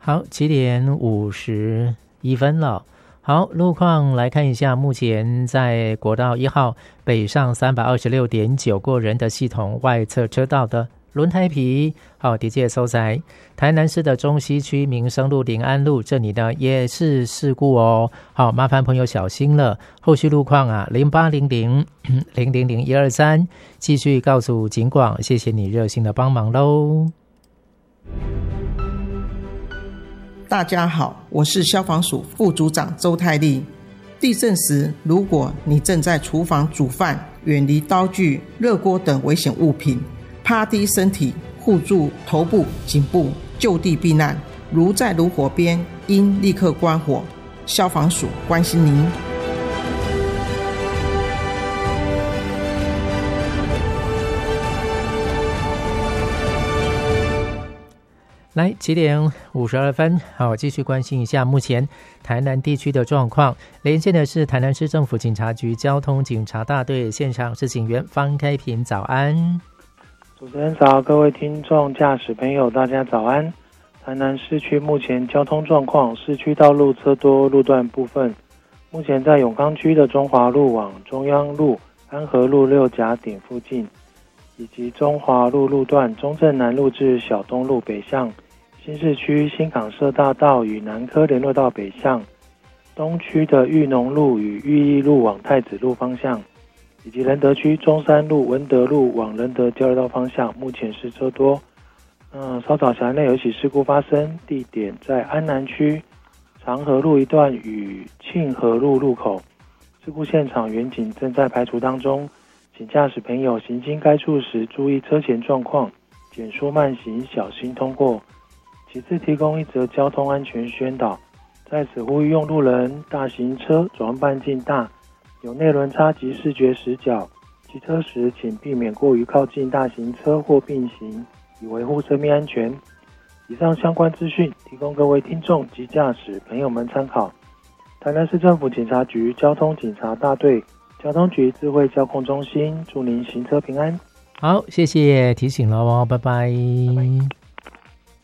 好，7:51了。好，路况来看一下，目前在国道1号北上326.9过人的系统外侧车道的轮胎皮好的确收窄，台南市的中西区民生路、临安路这里呢也是事故哦，好，麻烦朋友小心了。后续路况啊，0800-000-123继续告诉警广，谢谢你热心的帮忙喽。 大家好，我是消防署副组长周泰丽。地震时，如果你正在厨房煮饭，远离刀具、热锅等危险物品，趴低身体，护住头部、颈部，就地避难。如在炉火边，应立刻关火。消防署关心您。 来7:52，好，继续关心一下目前台南地区的状况。连线的是台南市政府警察局交通警察大队，现场是警员方开平，早安。 主持人早，各位听众、驾驶朋友，大家早安。台南市区目前交通状况，市区道路车多，路段部分目前在永康区的中华路往中央路、安和路6甲点附近，以及中华路路段中正南路至小东路北向，新市区新港社大道与南科联络道北向，东区的裕农路与裕义路往太子路方向，以及仁德区中山路、文德路往仁德交流道方向，目前是车多。稍早辖内有起事故发生，地点在安南区长和路一段与庆和路路口，事故现场员警正在排除当中，请驾驶朋友行经该处时注意车前状况，减速慢行，小心通过。其次提供一则交通安全宣导，在此呼吁用路人：大型车转弯半径大，有内轮差及视觉死角，骑车时请避免过于靠近大型车或并行，以维护生命安全。以上相关资讯提供各位听众及驾驶朋友们参考。台南市政府警察局交通警察大队交通局智慧交控中心，祝您行车平安。 好，谢谢提醒了哦，拜拜。 拜拜。